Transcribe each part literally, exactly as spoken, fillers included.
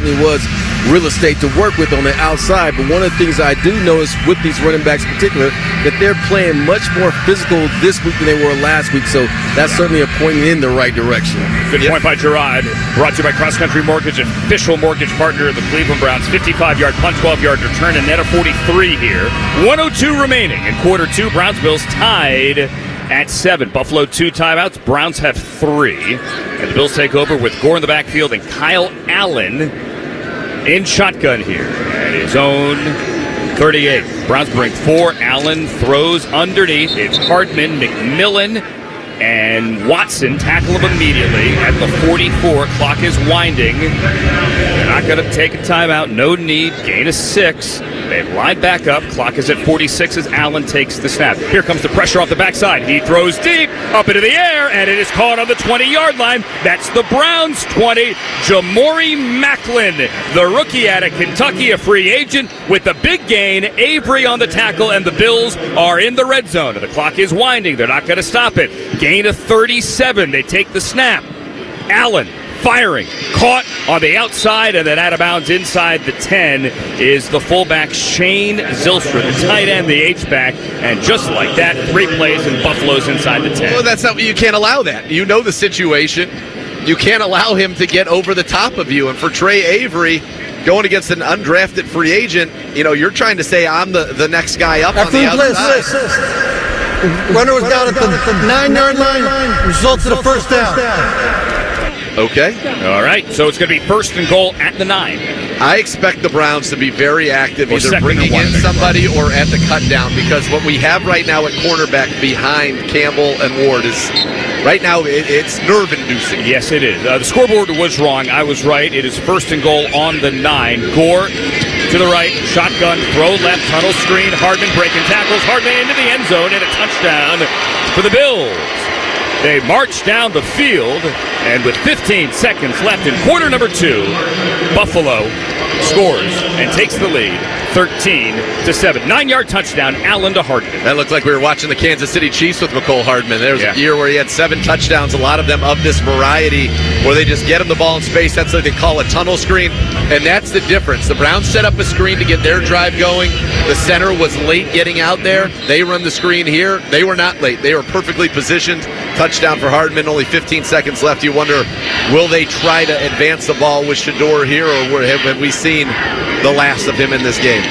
certainly was real estate to work with on the outside. But one of the things I do notice with these running backs in particular, that they're playing much more physical this week than they were last week. So that's certainly a point in the right direction. Good yep. point by Gerard. Brought to you by Cross Country Mortgage, official mortgage partner of the Cleveland Browns. fifty-five-yard punt, twelve-yard return, a net of forty-three here. one oh two remaining in quarter two. Browns-Bills tied at seven. Buffalo two timeouts. Browns have three. And the Bills take over with Gore in the backfield and Kyle Allen in shotgun here at his own thirty-eight. Browns bring four. Allen throws underneath. It's Hardman, McMillan, and Watson tackle him immediately at the forty-four. Clock is winding. They're not going to take a timeout. No need. Gain of six. They've lined back up. Clock is at forty-six as Allen takes the snap. Here comes the pressure off the backside. He throws deep, up into the air, and it is caught on the twenty-yard line. That's the Browns' twenty. Jamori Macklin, the rookie out of Kentucky, a free agent with the big gain. Avery on the tackle, and the Bills are in the red zone. The clock is winding. They're not going to stop it. Gain of thirty-seven. They take the snap. Allen firing, caught on the outside, and then out of bounds inside the ten is the fullback Shane Zylstra, the tight end, the H-back, and just like that, three plays and Buffalo's inside the ten. Well, that's not, you can't allow that. You know the situation. You can't allow him to get over the top of you, and for Trey Avery, going against an undrafted free agent, you know, you're trying to say I'm the, the next guy up After on the outside. Play, assist. Runner was down at the nine-yard line, results in a first down. Okay. All right, so it's going to be first and goal at the nine. I expect the Browns to be very active, or either bringing in somebody or at the cut down, because what we have right now at cornerback behind Campbell and Ward is, right now, it, it's nerve-inducing. Yes, it is. Uh, the scoreboard was wrong. I was right. It is first and goal on the nine. Gore to the right, shotgun, throw left, tunnel screen. Hardman breaking tackles. Hardman into the end zone, and a touchdown for the Bills. They march down the field, and with fifteen seconds left in quarter number two, Buffalo scores and takes the lead, thirteen to seven. Nine-yard touchdown, Allen to Hardman. That looked like we were watching the Kansas City Chiefs with McCole Hardman. There was yeah. a year where he had seven touchdowns, a lot of them of this variety, where they just get him the ball in space. That's what they call a tunnel screen, and that's the difference. The Browns set up a screen to get their drive going. The center was late getting out there. They run the screen here. They were not late. They were perfectly positioned. Touchdown for Hardman, only fifteen seconds left. You wonder, will they try to advance the ball with Shedeur here, or have we seen the last of him in this game?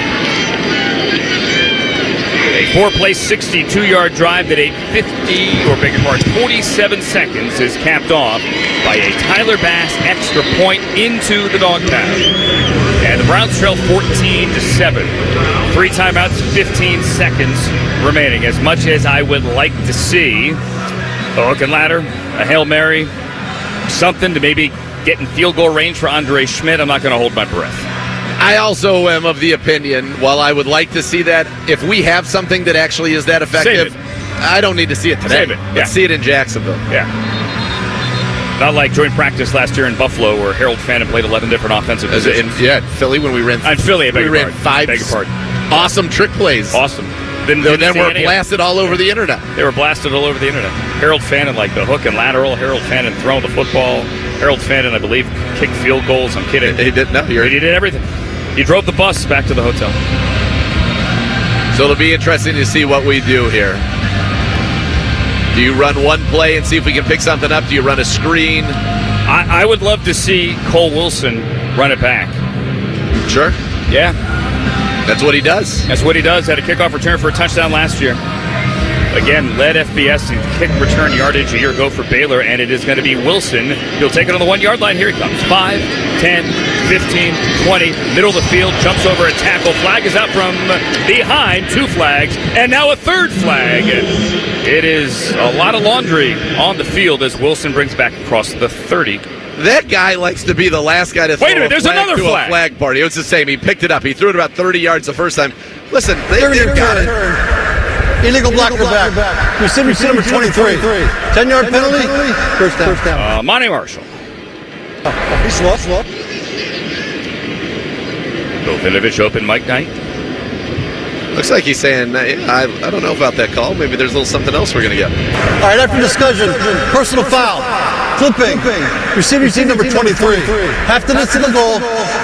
A four-play, sixty-two-yard drive that ate fifty, or bigger part, forty-seven seconds is capped off by a Tyler Bass extra point into the dog pound. And the Browns trail fourteen to seven. Three timeouts, fifteen seconds remaining. As much as I would like to see a hook and ladder, a Hail Mary, something to maybe get in field goal range for Andre Schmidt, I'm not going to hold my breath. I also am of the opinion, while I would like to see that, if we have something that actually is that effective, I don't need to see it today. Save it. Yeah. Let's see it in Jacksonville. Yeah. Not like joint practice last year in Buffalo where Harold Fannin played eleven different offensive positions. In, yeah, Philly when we ran. In Philly, I beg we your ran pardon. five beg your pardon. awesome trick plays. Awesome. Then, then, then we're blasted all over the internet. They were blasted all over the internet. Harold Fannin, like the hook and lateral. Harold Fannin throwing the football. Harold Fannin, I believe, kicked field goals. I'm kidding. He did no. He did everything. He drove the bus back to the hotel. So it'll be interesting to see what we do here. Do you run one play and see if we can pick something up? Do you run a screen? I, I would love to see Cole Wilson run it back. Sure. Yeah. That's what he does. That's what he does. Had a kickoff return for a touchdown last year. Again, led F B S in kick return yardage a year ago for Baylor, and it is going to be Wilson. He'll take it on the one-yard line. Here he comes. five, ten, fifteen, twenty. Middle of the field, jumps over a tackle. Flag is out from behind. Two flags, and now a third flag. It is a lot of laundry on the field as Wilson brings back across the thirty. That guy likes to be the last guy to throw Wait a minute, a there's flag another to flag. a flag party. It was the same. He picked it up. He threw it about thirty yards the first time. Listen, they, they've got it. Illegal block the back. Receiver number twenty-three. ten-yard penalty. First down. First down. Uh, Monty Marshall. He's slow, slow. Bill Vinovich open Mike Knight. Looks like he's saying, yeah, I, I don't know about that call. Maybe there's a little something else we're going to get. All right, after discussion, personal foul. Flipping. Receiver team number twenty-three. Half the distance to the goal.